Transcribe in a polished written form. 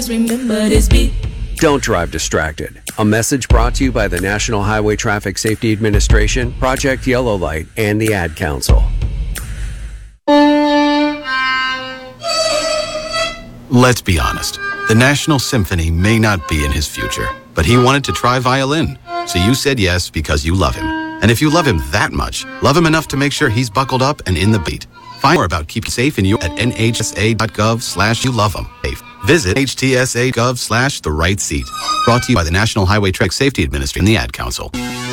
remember this beat. Don't drive distracted. A message brought to you by the National Highway Traffic Safety Administration, Project Yellow Light, and the Ad Council. Let's be honest. The National Symphony may not be in his future, but he wanted to try violin. So you said yes because you love him. And if you love him that much, love him enough to make sure he's buckled up and in the beat. Find more about keeping safe in you at nhsa.gov/youlovehim. Visit htsa.gov/the right seat. Brought to you by the National Highway Traffic Safety Administration and the Ad Council.